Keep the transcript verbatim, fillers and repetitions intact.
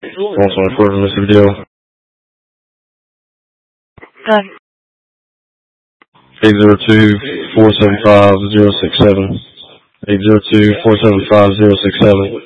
one twenty-four from Mississippi Deal. Done. eight zero two, four seven five, zero six seven. eight zero two, four seven five, zero six seven.